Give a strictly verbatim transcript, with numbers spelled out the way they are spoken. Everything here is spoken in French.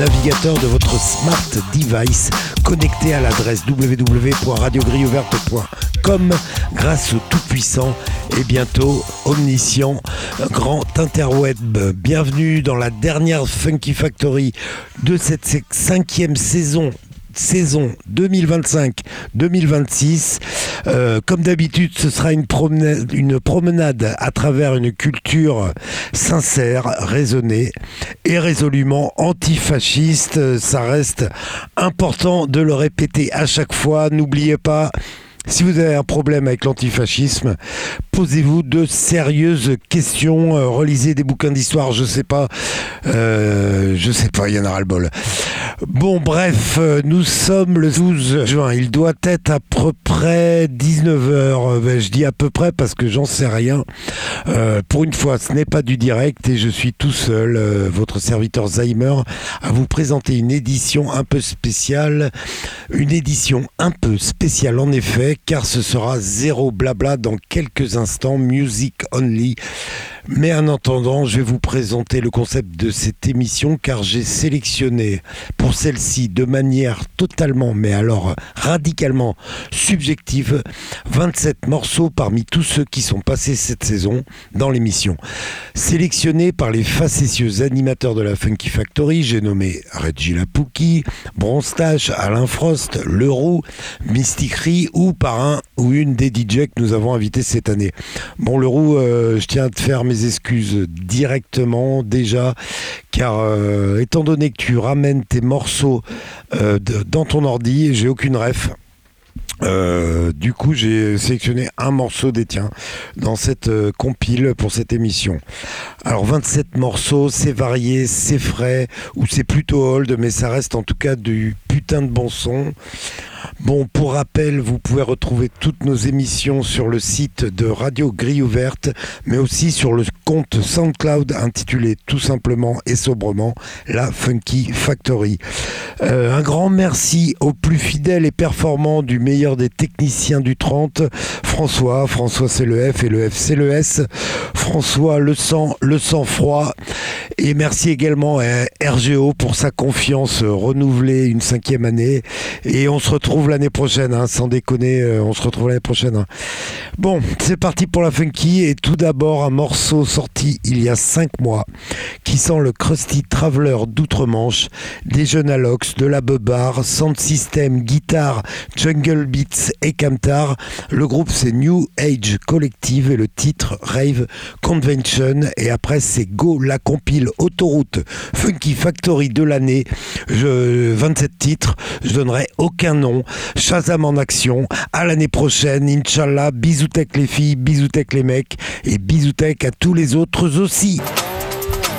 navigateur de votre smart device connecté à l'adresse w w w point radio grille ouverte point com grâce au tout-puissant et bientôt omniscient grand interweb. Bienvenue dans la dernière Funky Factory de cette cinquième saison. Saison deux mille vingt-cinq deux mille vingt-six. Euh, comme d'habitude, ce sera une promenade, une promenade à travers une culture sincère, raisonnée et résolument antifasciste. Ça reste important de le répéter à chaque fois. N'oubliez pas, si vous avez un problème avec l'antifascisme, posez-vous de sérieuses questions, euh, relisez des bouquins d'histoire, je sais pas, euh, je sais pas, il y en a ras-le-bol. Bon, bref, euh, nous sommes le douze juin, il doit être à peu près dix-neuf heures, ben, je dis à peu près parce que j'en sais rien. Euh, pour une fois, ce n'est pas du direct et je suis tout seul, euh, votre serviteur Zaimer, à vous présenter une édition un peu spéciale, une édition un peu spéciale en effet, car ce sera zéro blabla dans quelques instants, music only. Mais en attendant, je vais vous présenter le concept de cette émission, car j'ai sélectionné pour celle-ci de manière totalement, mais alors radicalement subjective, vingt-sept morceaux parmi tous ceux qui sont passés cette saison dans l'émission. Sélectionnés par les facétieux animateurs de la Funky Factory, j'ai nommé Reggie Lapuki, Bronstache, Alain Frost, Leroux, Mystic Ri ou par un ou une des D J que nous avons invités cette année. Bon, Leroux, euh, je tiens à te faire mes excuses directement déjà, car euh, étant donné que tu ramènes tes morceaux euh, de, dans ton ordi, j'ai aucune ref. Euh, du coup, j'ai sélectionné un morceau des tiens dans cette euh, compile pour cette émission. Alors vingt-sept morceaux, c'est varié, c'est frais ou c'est plutôt old, mais ça reste en tout cas du putain de bon son. Bon, pour rappel, vous pouvez retrouver toutes nos émissions sur le site de Radio Grille Ouverte, mais aussi sur le compte SoundCloud intitulé tout simplement et sobrement La Funky Factory. Euh, un grand merci aux plus fidèles et performants du meilleur des techniciens du trente, François. François c'est le F et le F c'est le S. François le sang, le sang froid. Et merci également à R G O pour sa confiance renouvelée une cinquième année. Et on se retrouve l'année prochaine, hein, sans déconner, euh, on se retrouve l'année prochaine. Hein. Bon, c'est parti pour la Funky. Et tout d'abord, un morceau sorti il y a cinq mois qui sent le Krusty Traveler d'outre-Manche, des jeunes Alox, de la Bebar, Sound System, guitare, jungle beats et camtar. Le groupe c'est New Age Collective et le titre Rave Convention. Et après c'est Go, la compile Autoroute Funky Factory de l'année. Je, vingt-sept titres, je donnerai aucun nom. Shazam en action. À l'année prochaine, Inch'Allah. Bisoutech les filles, bisoutech les mecs et bisoutech à tous les autres aussi.